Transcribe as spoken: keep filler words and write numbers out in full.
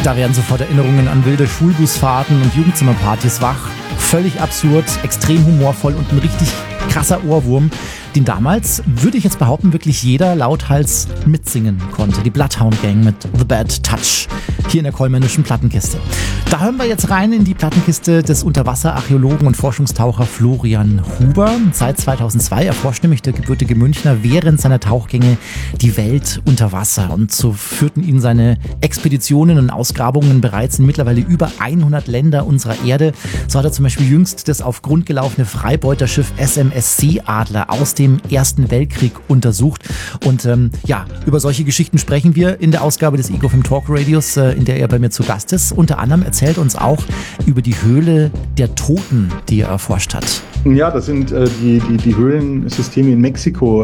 Da werden sofort Erinnerungen an wilde Schulbusfahrten und Jugendzimmerpartys wach. Völlig absurd, extrem humorvoll und ein richtig krasser Ohrwurm, den damals, würde ich jetzt behaupten, wirklich jeder lauthals mitsingen konnte. Die Bloodhound Gang mit The Bad Touch hier in der Kollmännischen Plattenkiste. Da hören wir jetzt rein in die Plattenkiste des Unterwasserarchäologen und Forschungstaucher Florian Huber. Seit zweitausendzwei erforscht nämlich der gebürtige Münchner während seiner Tauchgänge die Welt unter Wasser. Und so führten ihn seine Expeditionen und Ausgrabungen bereits in mittlerweile über hundert Länder unserer Erde. So hat er zum Beispiel jüngst das auf Grund gelaufene Freibeuterschiff S M S Seeadler aus dem Ersten Weltkrieg untersucht. Und ähm, ja, über solche Geschichten sprechen wir in der Ausgabe des Ecofilm Talk Radios, äh, in der er bei mir zu Gast ist. Unter anderem erzählt uns auch über die Höhle der Toten, die er erforscht hat. Ja, das sind äh, die, die, die Höhlensysteme in Mexiko